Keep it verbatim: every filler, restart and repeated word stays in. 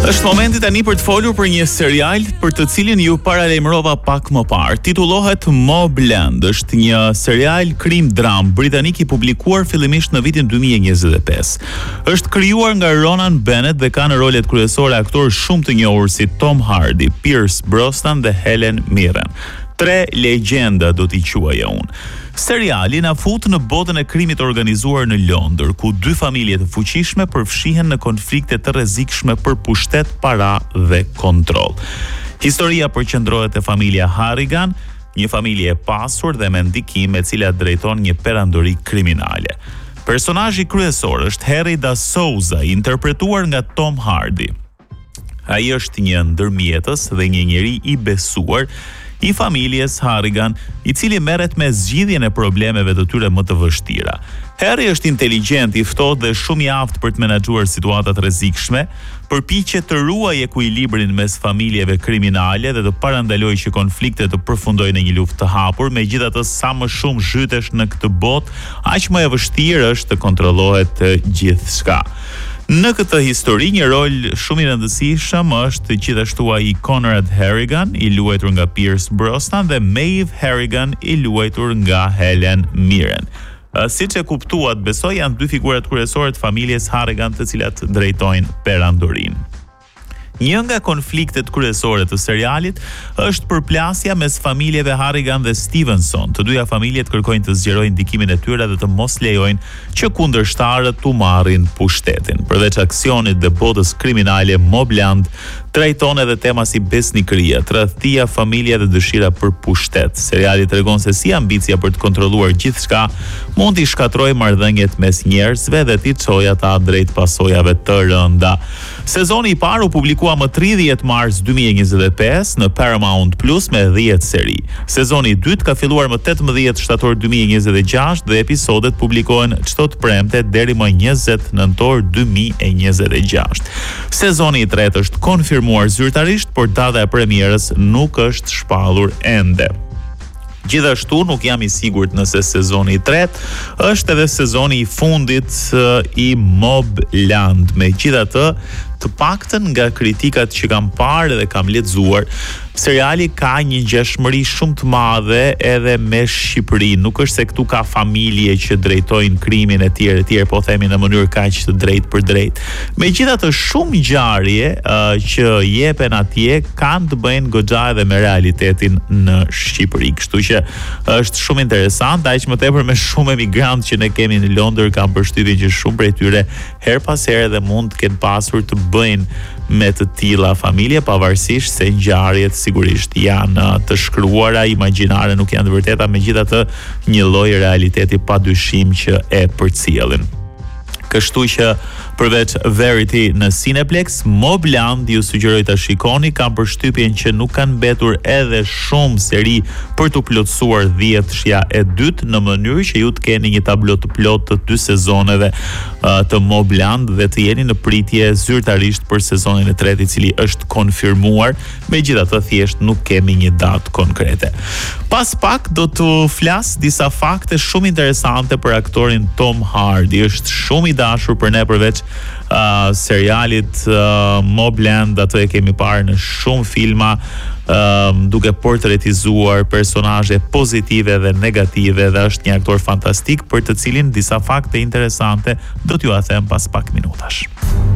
Është momenti tani për të folur për një serial për të cilin ju paralajmërova pak më parë. Titullohet Mobland. Është një serial krim dram britanik i publikuar fillimisht në vitin dy mijë e njëzet e pesë. Është krijuar nga Ronan Bennett dhe ka në rolet kryesore aktorë shumë të njohur si Tom Hardy, Pierce Brosnan dhe Helen Mirren. Tre legjenda do t'i quaja unë. Seriali na fut në botën e krimit organizuar në Londër, ku dy familje të fuqishme përfshihen në konflikte të rrezikshme për pushtet, para dhe kontroll. Historia përqendrohet te familja Harrigan, një familje e pasur dhe me ndikim e cila drejton një perandori kriminale. Personazhi kryesor është Harry da Souza, interpretuar nga Tom Hardy. Ai është një ndërmjetës dhe një njeri i besuar i familjes Harrigan, i cili merret me zgjidhjen e problemeve të tyre më të vështira. Harry është inteligjent, i ftohtë dhe shumë i aftë për të menaxhuar situata të rrezikshme, përpiqet të ruajë ekuilibrin mes familjeve kriminale dhe të parandalojë që konfliktet të përfundojnë në një luftë të hapur. Megjithatë, sa më shumë zhytesh në këtë botë, aq më e vështirë është të kontrollohet gjithçka. Në këtë histori, një rol shumë i rëndësishëm është gjithashtu ai Conrad Harrigan, i luajtur nga Pierce Brosnan, dhe Maeve Harrigan, i luajtur nga Helen Mirren. Siç e kuptuat, besoj janë dy figurat kryesore të familjes Harrigan, të cilat drejtojnë perandorinë. Një nga konfliktet kryesore të serialit është përplasja mes familjeve Harrigan dhe Stevenson. Të dyja familjet kërkojnë të zgjerojnë ndikimin e tyre dhe të mos lejojnë që kundërshtarët t'u marrin pushtetin. Përveç aksionit dhe botës kriminale, Mobland trajton edhe tema si besnikëria, tradhtia, familja dhe dëshira për pushtet. Seriali tregon se si ambicia për të kontrolluar gjithçka mund t'i shkatrojë marrëdhëniet mes njerëzve dhe t'i çojë ata drejt pasojave të rënda. Sezoni i parë u publikua më tridhjetë mars dy mijë e njëzet e pesë në Paramount Plus me dhjetë seri. Sezoni i dytë ka filluar më tetëmbëdhjetë shtator dy mijë e njëzet e gjashtë dhe episodet publikohen çdo të premte deri më njëzet nëntor dy mijë e njëzet e gjashtë. Sezoni i tretë është konfirmuar zyrtarisht, por data e premierës nuk është shpallur ende. Gjithashtu nuk jam i sigurt nëse sezoni i tretë është edhe sezoni i fundit i Mobland. Megjithatë, të paktën nga kritikat që kam parë dhe kam lexuar, seriali ka një ngjashmëri shumë të madhe edhe me Shqipërinë. Nuk është se këtu ka familje që drejtojnë krimin e tjerë e tjerë, po themi në mënyrë kaq të drejtë për drejtë. Megjithatë, shumë ngjarje uh, që jepen atje kanë të bëjnë goxha edhe me realitetin në Shqipëri. Kështu që është shumë interesant, aq më tepër me shumë emigrantë që ne kemi në Londër, kam përshtypjen që shumë prej tyre her pas here dhe mund të kenë pasur të bëjnë me të tilla familje, pavarësisht se ngjarjet sigurisht janë të shkruara, imagjinare, nuk janë të vërteta, megjithatë një lloj realiteti padyshim që e përcjellin. Kështu që përveç Verity në Cineplex, Mobland ju sugjeroj ta shikoni. Kam përshtypjen që nuk kanë mbetur edhe shumë seri për të plotësuar dhjetësia e dytë, në mënyrë që ju të keni një tablo të plotë të dy sezoneve uh, të Mobland dhe të jeni në pritje zyrtarisht për sezonin e tretë, i cili është konfirmuar, megjithatë thjesht nuk kemi një datë konkrete. Pas pak do të flas disa fakte shumë interesante për aktorin Tom Hardy. Është shumë i dashur për ne, përveç uh, serialit uh, Mobland, atë e kemi parë në shumë filma, uh, duke portretizuar personazhe pozitive dhe negative, dhe është një aktor fantastik për të cilin disa fakte interesante do t'ju a them pas pak minutash.